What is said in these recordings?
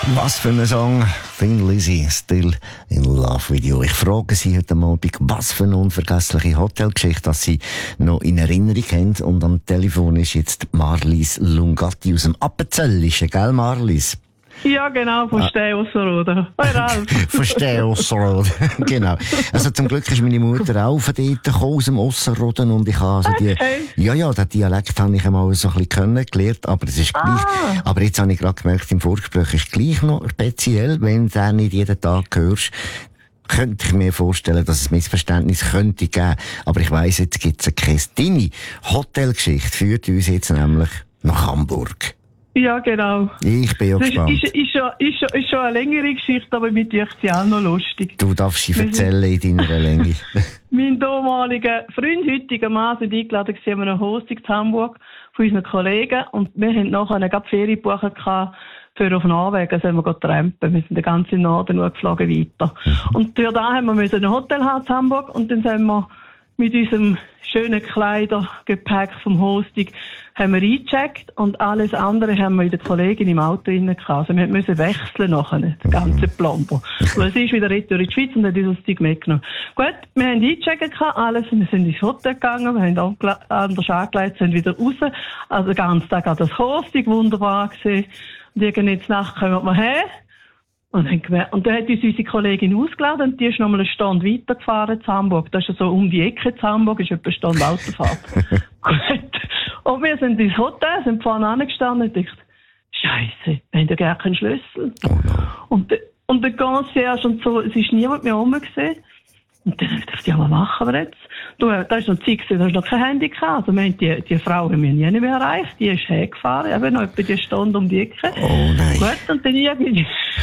Was für ein Song. Thin Lizzy, Still in Love with You. Ich frage Sie heute Abend, was für eine unvergessliche Hotelgeschichte, dass Sie noch in Erinnerung haben. Und am Telefon ist jetzt Marlies Lungatti aus dem Appenzellischen, gell Marlies? Ja, genau, von Steh-Osserode. Von Steh-Osserode, genau. Also zum Glück ist meine Mutter auch von dort gekommen, aus dem Osserroden, und ich habe also den Dialekt habe ich einmal so ein bisschen kennengelernt, aber es ist gleich. Aber jetzt habe ich gerade gemerkt, im Vorgespräch ist gleich noch speziell, wenn du nicht jeden Tag hörst. Könnte ich mir vorstellen, dass es Missverständnis könnte geben. Aber ich weiss, jetzt gibt es keine. Deine Hotelgeschichte führt uns jetzt nämlich nach Hamburg. Ja, genau. Ich bin ja gespannt. Ist schon eine längere Geschichte, aber mir dünkt sie auch noch lustig. Du darfst sie erzählen in deiner Länge. Mein damaliger Freund, heutiger Mann, sind eingeladen an einem Hosting in Hamburg von unseren Kollegen. Und wir haben nachher eine Ferien gebucht für auf Norwegen. Also haben wir trampen. Wir sind den ganzen Norden nur geflogen weiter. Und für da haben wir ein Hotel haben in Hamburg. Und dann sind wir mit unserem schönen Kleidergepäck vom Hosting haben wir eingecheckt und alles andere haben wir in der Kollegin im Auto drin gehabt. Also wir mussten wechseln nachher, das ganze Plomber. Weil sie ist wieder retour in die Schweiz und hat uns das Zeug mitgenommen. Gut, wir haben eingecheckt alles, wir sind ins Hotel gegangen, wir haben anders angelegt, sind wieder raus. Also den ganzen Tag hat das Hosting wunderbar gesehen. Und irgendwann in der Nacht kommen wir her. Und dann hat uns unsere Kollegin ausgeladen und die ist nochmal eine Stunde weitergefahren zu Hamburg. Das ist ja so um die Ecke zu Hamburg, ist etwa eine Stunde Autofahrt. Gut. Und wir sind ins Hotel, sind vorne angestanden und dachten, Scheisse, wir haben ja gar keinen Schlüssel. Und der Concierge und so, es ist niemand mehr rumgesehen. Und dann habe ich gedacht, ja, was machen wir jetzt? Da ist noch Zeit gewesen, da ist noch kein Handy gehabt. Also wir haben die Frau haben wir nie mehr erreicht. Die ist hergefahren, eben noch etwa die Stunde um die Ecke. Oh nein. Gut, und dann irgendwie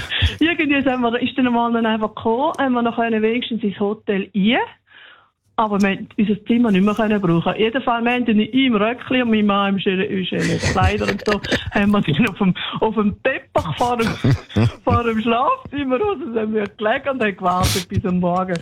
ist dann einmal dann einfach gekommen, haben wir noch wenigstens ins Hotel rein. Aber wir haben unser Zimmer nicht mehr brauchen. Jedenfalls, wir haben dann im Röckli und mein Mann im schönen Kleider und so, haben wir dann auf dem Teppich vor dem Schlafzimmer raus, sind wir gelegen und haben gewartet, bis am Morgen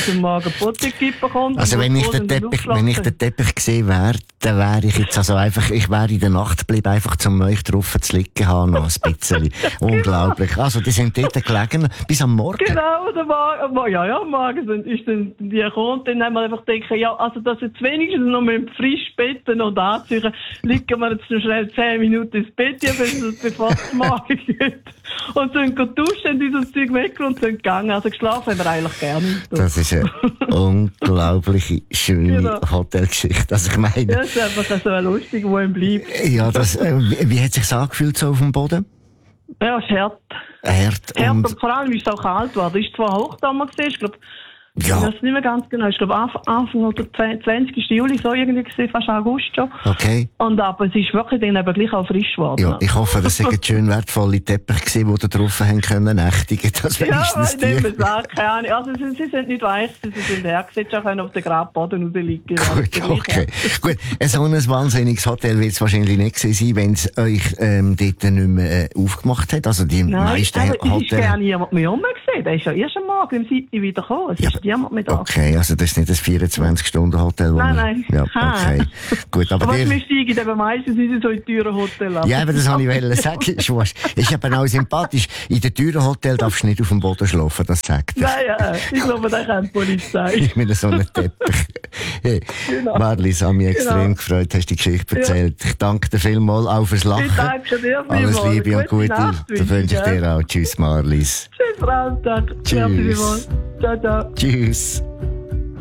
Pottekipper kommt. Also wenn ich den Teppich gesehen wäre, dann wäre ich jetzt also einfach, ich wäre in der Nacht geblieben, einfach zum euch drauf zu liegen haben, noch ein bisschen. Unglaublich. Also die sind dort gelegen, bis am Morgen. Genau, am Morgen ist dann die gekommen und dann haben wir einfach denken, ja, also, dass jetzt wenigstens noch mit dem Frischbetten und anziehen, liegen wir jetzt noch schnell 10 Minuten ins Bett, bevor es morgen geht. Und sind duschen, haben dieses Zeug weg und sind gegangen. Also geschlafen haben wir eigentlich gerne. Das ist eine unglaubliche, schöne Hotelgeschichte. Also ich meine... Ja, das ist einfach so lustig, wo ihm bleibt. Ja, wie hat es sich angefühlt so auf dem Boden? Ja, es ist hart. Hart und vor allem ist es auch kalt geworden. Es war zwar Hochsommer gewesen, ich glaube, ja. Ich weiß nicht mehr ganz genau. Ich glaube, Anfang oder 20. Juli, so irgendwie gesehen, fast August schon. Okay. Aber es ist wirklich dann eben gleich auch frisch geworden. Ja, ich hoffe, das sind schön wertvolle Teppiche gewesen, die da drauf haben können, nächtigen. Das wenigstens ja, ich nehme es an, keine Ahnung. Also, sie sind nicht weich, sie sind hergesetzt, auch auf den Grabboden rausliegen. Gut, okay. Gut, so ein wahnsinniges Hotel wird es wahrscheinlich nicht gewesen sein, wenn es euch dort nicht mehr aufgemacht hat. Also die meisten Hotels... Nein, es ist gar niemand mehr gesehen. Der ist ja erst am Morgen um 7 Uhr wieder gekommen. Es ist niemand mehr da. Okay, also das ist nicht das 24-Stunden-Hotel. Nein. Ja, okay. Gut, aber wir steigen eben meistens in so in teuren Hotels ab. Ja, aber das wollte ich sagen. Ist eben auch sympathisch. In den teuren Hotel darfst du nicht auf dem Boden schlafen, das sagt er. Nein, ich glaube, da kann die Polizei. Mit so einem Teppich. Hey, genau. Marlies, hat mich extrem gefreut, hast die Geschichte erzählt. Ja. Ich danke dir vielmals auch fürs Lachen. Ich danke dir vielmals. Alles Liebe und Gute. Das wünsche ich dir auch. Tschüss, Marlies. Tschüss, Frau. Tschüss. Ciao, ciao. Tschüss.